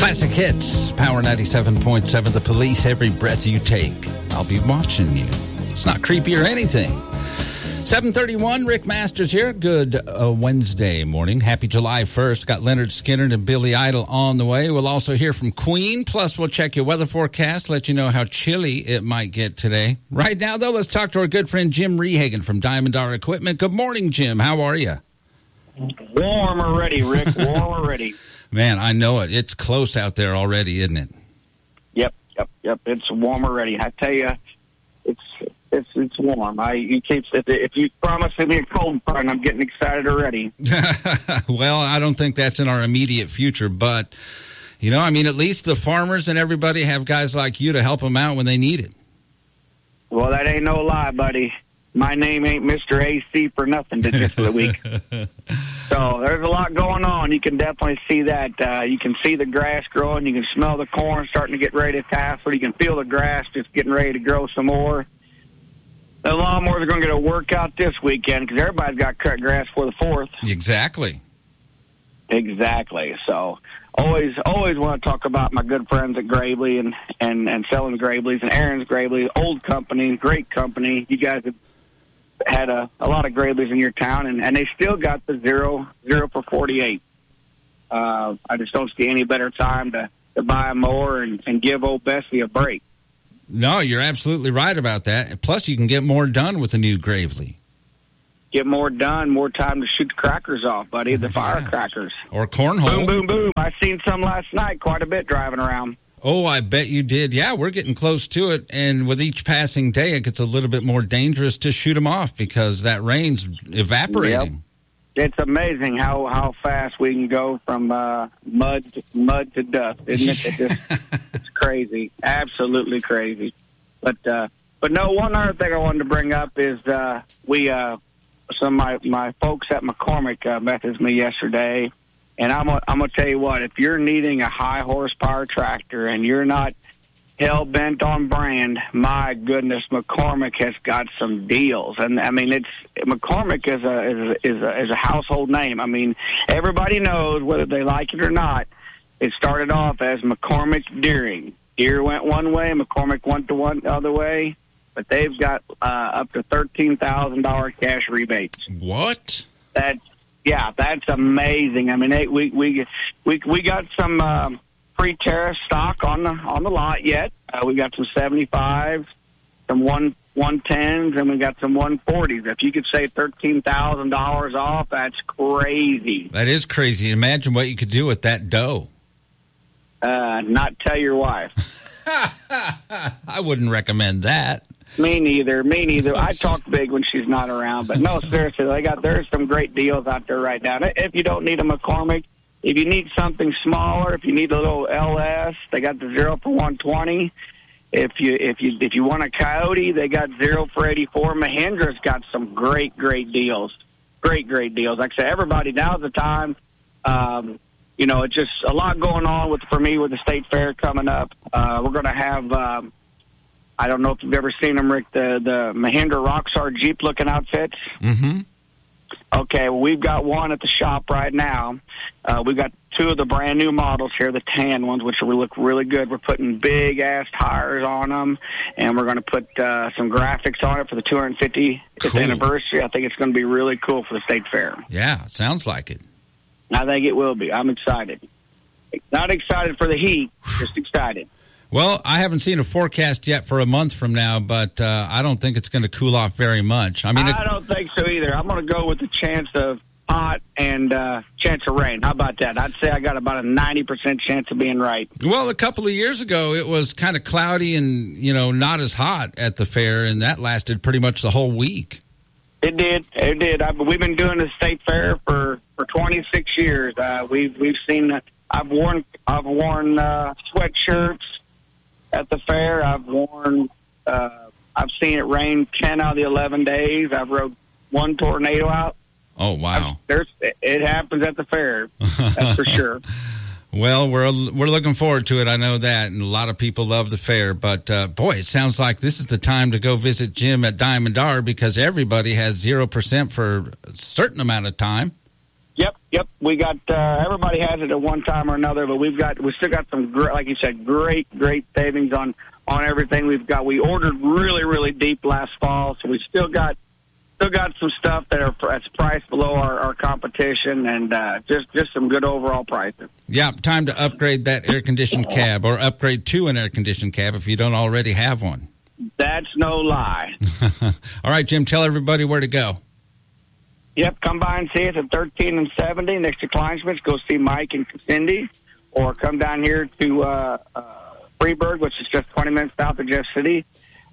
Classic hits, Power 97.7, The Police, Every Breath You Take. I'll be watching you. It's not creepy or anything. 7:31, Rick Masters here. Good Wednesday morning. Happy July 1st. Got Leonard Skinner and Billy Idol on the way. We'll also hear from Queen. Plus, we'll check your weather forecast, let you know how chilly it might get today. Right now, though, let's talk to our good friend Jim Rehagen from Diamond R Equipment. Good morning, Jim. How are you? Warm already, Rick. Warm already. Man, I know it. It's close out there already, isn't it? Yep. It's warm already. I tell you, it's warm. If you promise me a cold front, I'm getting excited already. Well, I don't think that's in our immediate future, but at least the farmers and everybody have guys like you to help them out when they need it. Well, that ain't no lie, buddy. My name ain't Mr. AC for nothing this week. So there's a lot going on. You can definitely see that. You can see the grass growing. You can smell the corn starting to get ready to tassel. You can feel the grass just getting ready to grow some more. The lawnmowers are going to get a workout this weekend because everybody's got cut grass for the 4th. Exactly. So always want to talk about my good friends at Gravely and selling Gravely's and Aaron's Gravely. Old company, great company. You guys have had a lot of Gravely's in your town, and they still got the 0 for 48. I just don't see any better time to buy a mower and give old Bessie a break. No, you're absolutely right about that. Plus, you can get more done with the new Gravely. Get more done, more time to shoot the crackers off, buddy, the firecrackers. Or cornhole. Boom, boom, boom. I seen some last night, quite a bit driving around. Oh, I bet you did. Yeah, we're getting close to it, and with each passing day, it gets a little bit more dangerous to shoot them off because that rain's evaporating. Yep. It's amazing how fast we can go from mud to dust, isn't it? It's crazy, absolutely crazy. But no, one other thing I wanted to bring up is some of my folks at McCormick messaged me yesterday. And I'm gonna tell you what, if you're needing a high horsepower tractor and you're not hell bent on brand, my goodness, McCormick has got some deals. And I mean, McCormick is a household name. I mean, everybody knows whether they like it or not. It started off as McCormick Deering. Deere went one way, McCormick went the other way, but they've got up to $13,000 cash rebates. What? Yeah, that's amazing. I mean, we got some pre-tariff stock on the lot yet. We got some 75s, some 110s, and we got some 140s. If you could save $13,000 off, that's crazy. That is crazy. Imagine what you could do with that dough. Not tell your wife. I wouldn't recommend that. Me neither. I talk big when she's not around, but no, seriously, there's some great deals out there right now. If you don't need a McCormick, if you need something smaller, if you need a little LS, they got the 0 for 120. If you want a Coyote, they got 0 for 84. Mahindra's got some great deals. Great deals. Like I said, everybody, now's the time. It's just a lot going on for me with the state fair coming up. We're going to have. I don't know if you've ever seen them, Rick, the Mahindra Rockstar Jeep-looking outfits. Mm-hmm. Okay, well, we've got one at the shop right now. We've got 2 of the brand-new models here, the tan ones, which will look really good. We're putting big-ass tires on them, and we're going to put some graphics on it for the 250th anniversary. I think it's going to be really cool for the state fair. Yeah, sounds like it. I think it will be. I'm excited. Not excited for the heat, just excited. Well, I haven't seen a forecast yet for a month from now, but I don't think it's going to cool off very much. I don't think so either. I'm going to go with the chance of hot and chance of rain. How about that? I'd say I got about a 90% chance of being right. Well, a couple of years ago, it was kind of cloudy and, not as hot at the fair, and that lasted pretty much the whole week. It did. We've been doing the state fair for 26 years. We've seen. I've worn sweatshirts at the fair. I've seen it rain 10 out of the 11 days. I've rode one tornado out. Oh, wow. It happens at the fair. That's for sure. Well, we're looking forward to it. I know that, and a lot of people love the fair. But, boy, it sounds like this is the time to go visit Jim at Diamond R because everybody has 0% for a certain amount of time. Yep. We got everybody has it at one time or another, but we still got some great, like you said, great savings on everything. We ordered really deep last fall, so we still got some stuff that's priced below our competition, and just some good overall prices. Yeah, time to upgrade that air-conditioned cab, or upgrade to an air-conditioned cab if you don't already have one. That's no lie. All right, Jim, tell everybody where to go. Yep, come by and see us at 13 and 70 next to Kleinschmidt's. Go see Mike and Cindy, or come down here to Freeburg, which is just 20 minutes south of Jeff City.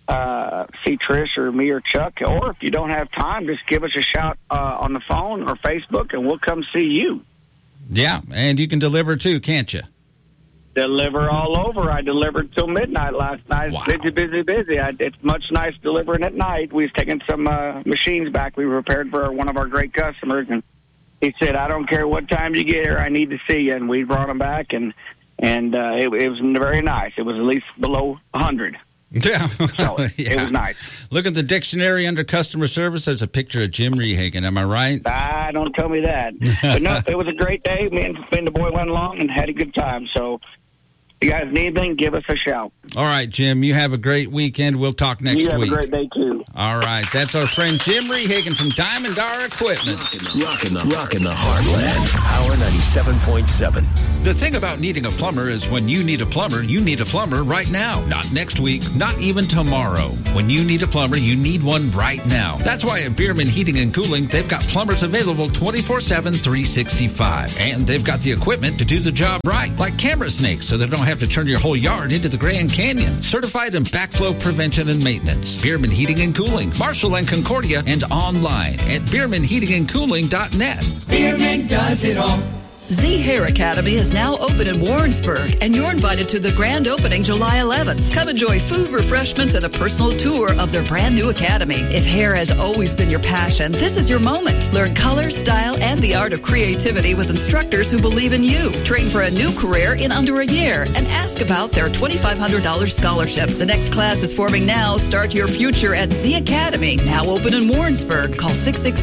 See Trish or me or Chuck, or if you don't have time, just give us a shout on the phone or Facebook, and we'll come see you. Yeah, and you can deliver too, can't you? Deliver all over. I delivered till midnight last night. Wow. Busy. It's much nice delivering at night. We've taken some machines back we repaired for one of our great customers, and he said, I don't care what time you get here, I need to see you. And we brought them back, and it was very nice. It was at least below 100. Yeah. So it was nice. Look at the dictionary under customer service. There's a picture of Jim Rehagen. Am I right? Don't tell me that. But no, it was a great day. Me and the boy went along and had a good time. So if you guys need anything, give us a shout. All right, Jim. You have a great weekend. We'll talk next week. You have a great day, too. All right. That's our friend Jim Rehagen from Diamond Dar Equipment. Rocking the heartland. Power 97.7. The thing about needing a plumber is when you need a plumber right now. Not next week, not even tomorrow. When you need a plumber, you need one right now. That's why at Bierman Heating and Cooling, they've got plumbers available 24/7, 365. And they've got the equipment to do the job right, like camera snakes, so they don't have to turn your whole yard into the Grand Canyon. Certified in backflow prevention and maintenance. Bierman Heating and Cooling, Marshall and Concordia, and online at BiermanHeatingandCooling.net. Bierman does it all. Z Hair Academy is now open in Warrensburg, and you're invited to the grand opening July 11th. Come enjoy food, refreshments, and a personal tour of their brand new academy. If hair has always been your passion, this is your moment. Learn color, style, and the art of creativity with instructors who believe in you. Train for a new career in under a year, and ask about their $2,500 scholarship. The next class is forming now. Start your future at Z Academy, now open in Warrensburg. Call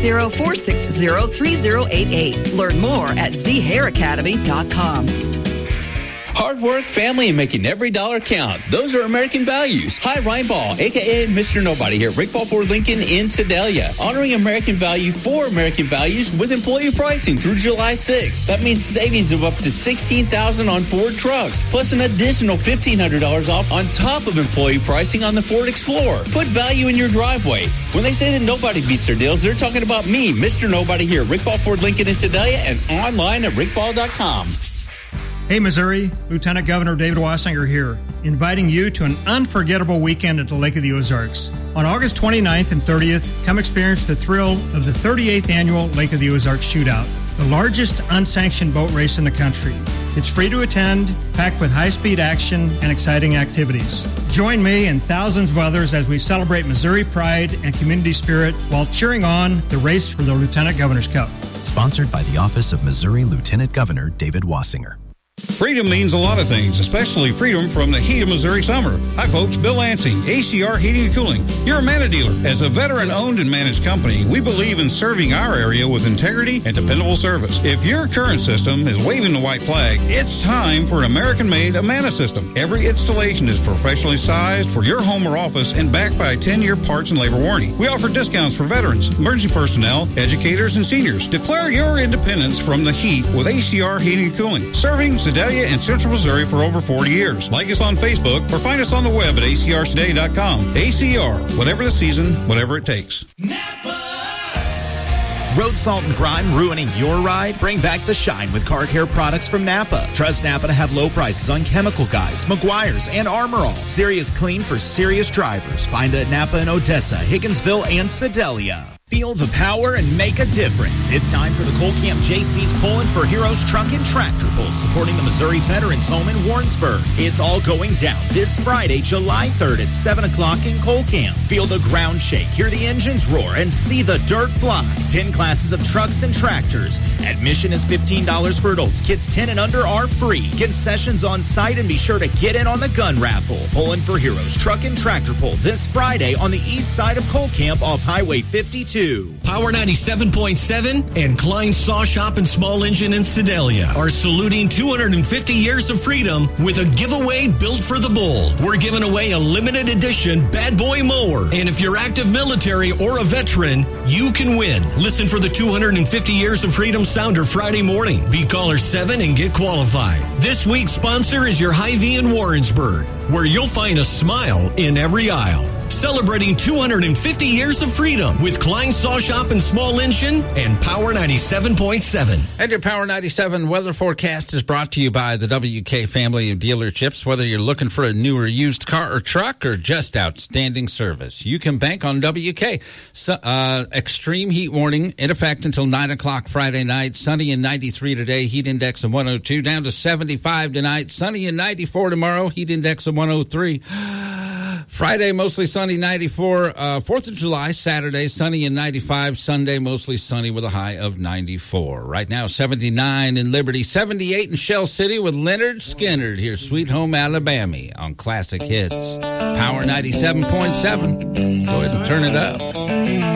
660-460-3088. Learn more at zhairacademy.com. Hard work, family, and making every dollar count. Those are American values. Hi, Ryan Ball, a.k.a. Mr. Nobody here at Rick Ball Ford Lincoln in Sedalia. Honoring American value for American values with employee pricing through July 6th. That means savings of up to $16,000 on Ford trucks, plus an additional $1,500 off on top of employee pricing on the Ford Explorer. Put value in your driveway. When they say that nobody beats their deals, they're talking about me, Mr. Nobody here at Rick Ball Ford Lincoln in Sedalia, and online at rickball.com. Hey, Missouri, Lieutenant Governor David Wassinger here, inviting you to an unforgettable weekend at the Lake of the Ozarks. On August 29th and 30th, come experience the thrill of the 38th Annual Lake of the Ozarks Shootout, the largest unsanctioned boat race in the country. It's free to attend, packed with high-speed action and exciting activities. Join me and thousands of others as we celebrate Missouri pride and community spirit while cheering on the race for the Lieutenant Governor's Cup. Sponsored by the Office of Missouri Lieutenant Governor David Wassinger. Freedom means a lot of things, especially freedom from the heat of Missouri summer. Hi, folks. Bill Lansing, ACR Heating and Cooling. You're a Mana dealer. As a veteran-owned and managed company, we believe in serving our area with integrity and dependable service. If your current system is waving the white flag, it's time for an American-made Amana system. Every installation is professionally sized for your home or office and backed by a 10-year parts and labor warranty. We offer discounts for veterans, emergency personnel, educators, and seniors. Declare your independence from the heat with ACR Heating and Cooling. Serving Sedalia and Central Missouri for over 40 years. Like us on Facebook or find us on the web at acrsedalia.com. ACR, whatever the season, whatever it takes. Road salt and grime ruining your ride? Bring back the shine with car care products from Napa. Trust Napa to have low prices on Chemical Guys, Meguiar's, and Armor All. Serious clean for serious drivers. Find it at Napa in Odessa, Higginsville, and Sedalia. Feel the power and make a difference. It's time for the Cole Camp JC's Pulling for Heroes Truck and Tractor Pull, supporting the Missouri Veterans Home in Warrensburg. It's all going down this Friday, July 3rd at 7 o'clock in Cole Camp. Feel the ground shake, hear the engines roar, and see the dirt fly. 10 classes of trucks and tractors. Admission is $15 for adults. Kids 10 and under are free. Concessions on site, and be sure to get in on the gun raffle. Pulling for Heroes Truck and Tractor Pull this Friday on the east side of Cole Camp off Highway 52. 2. Power 97.7 and Klein Saw Shop and Small Engine in Sedalia are saluting 250 years of freedom with a giveaway built for the bull. We're giving away a limited edition Bad Boy mower. And if you're active military or a veteran, you can win. Listen for the 250 Years of Freedom Sounder Friday morning. Be caller 7 and get qualified. This week's sponsor is your Hy-Vee in Warrensburg, where you'll find a smile in every aisle. Celebrating 250 years of freedom with Klein Saw Shop and Small Engine and Power 97.7. And your Power 97 weather forecast is brought to you by the WK family of dealerships. Whether you're looking for a new or used car or truck or just outstanding service, you can bank on WK. Extreme heat warning in effect until 9 o'clock Friday night. Sunny and 93 today. Heat index of 102. Down to 75 tonight. Sunny and 94 tomorrow. Heat index of 103. Friday, mostly sunny, 94. 4th of July, Saturday, sunny and 95. Sunday, mostly sunny with a high of 94. Right now, 79 in Liberty, 78 in Shell City with Leonard Skinner. Here's Sweet Home Alabama on Classic Hits. Power 97.7. Go ahead and turn it up.